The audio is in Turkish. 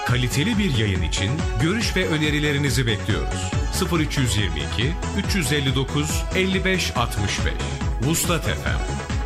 Kaliteli bir yayın için görüş ve önerilerinizi bekliyoruz. 0322 359 55 65 Vuslat FM.